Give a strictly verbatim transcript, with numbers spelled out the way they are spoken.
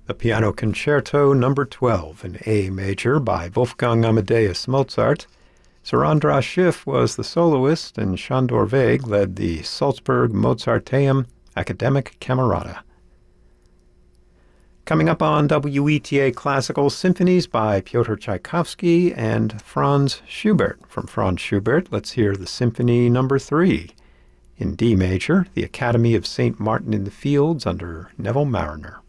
The Piano Concerto Number twelve in A major by Wolfgang Amadeus Mozart. Sir Andras Schiff was the soloist, and Sándor Vég led the Salzburg Mozarteum Academic Camerata. Coming up on W E T A Classical, Symphonies by Pyotr Tchaikovsky and Franz Schubert. From Franz Schubert, let's hear the Symphony Number three. In D major, the Academy of Saint Martin in the Fields under Neville Marriner.